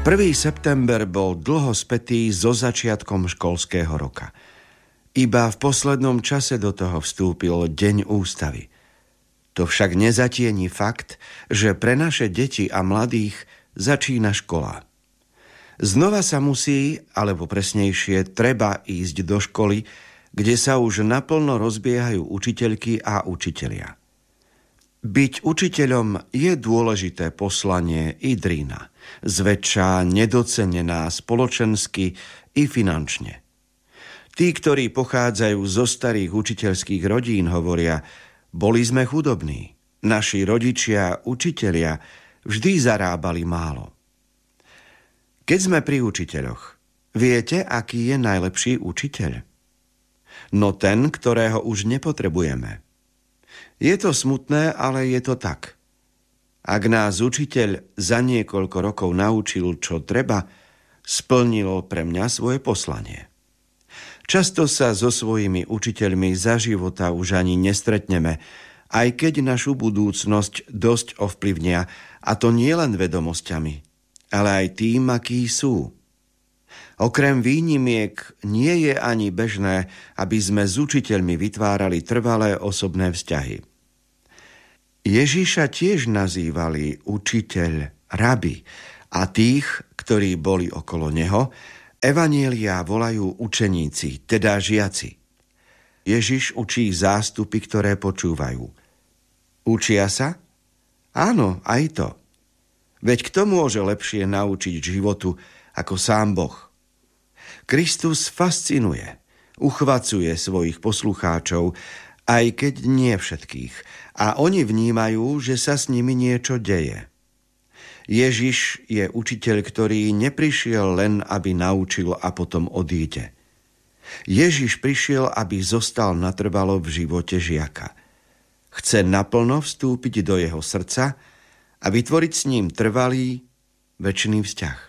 1. september bol dlho spätý so začiatkom školského roka. Iba v poslednom čase do toho vstúpil Deň ústavy. To však nezatieni fakt, že pre naše deti a mladých začína škola. Znova sa musí, alebo presnejšie treba ísť do školy, kde sa už naplno rozbiehajú učiteľky a učitelia. Byť učiteľom je dôležité poslanie i drína, zväčša nedocenená spoločensky i finančne. Tí, ktorí pochádzajú zo starých učiteľských rodín, hovoria: boli sme chudobní, naši rodičia, učitelia vždy zarábali málo. Keď sme pri učiteľoch, viete, aký je najlepší učiteľ? No ten, ktorého už nepotrebujeme. Je to smutné, ale je to tak. Ak nás učiteľ za niekoľko rokov naučil, čo treba, splnil pre mňa svoje poslanie. Často sa so svojimi učiteľmi za života už ani nestretneme, aj keď našu budúcnosť dosť ovplyvnia, a to nie len vedomosťami, ale aj tým, akí sú. Okrem výnimiek nie je ani bežné, aby sme s učiteľmi vytvárali trvalé osobné vzťahy. Ježiša tiež nazývali učiteľ, rabi, a tých, ktorí boli okolo neho, evanjeliá volajú učeníci, teda žiaci. Ježiš učí zástupy, ktoré počúvajú. Učia sa? Áno, aj to. Veď kto môže lepšie naučiť životu ako sám Boh? Kristus fascinuje, uchvacuje svojich poslucháčov, aj keď nie všetkých, a oni vnímajú, že sa s nimi niečo deje. Ježiš je učiteľ, ktorý neprišiel len, aby naučil a potom odíde. Ježiš prišiel, aby zostal natrvalo v živote žiaka. Chce naplno vstúpiť do jeho srdca a vytvoriť s ním trvalý, večný vzťah.